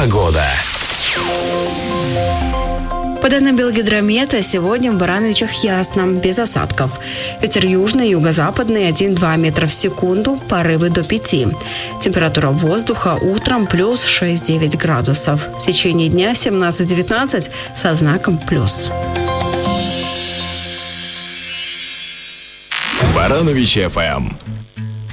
Погода. По данным Белгидромета, сегодня в Барановичах ясно, без осадков. Ветер южный, юго-западный 1-2 метра в секунду, порывы до 5. Температура воздуха утром плюс 6-9 градусов. В течение дня 17-19 со знаком плюс. Барановичи ФМ.